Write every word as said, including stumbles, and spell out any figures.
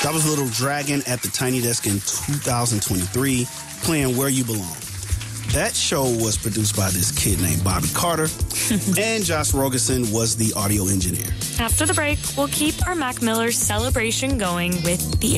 That was Little Dragon at the Tiny Desk in two thousand twenty-three, playing Where You Belong. That show was produced by this kid named Bobby Carter, and Josh Rogerson was the audio engineer. After the break, we'll keep our Mac Miller celebration going with the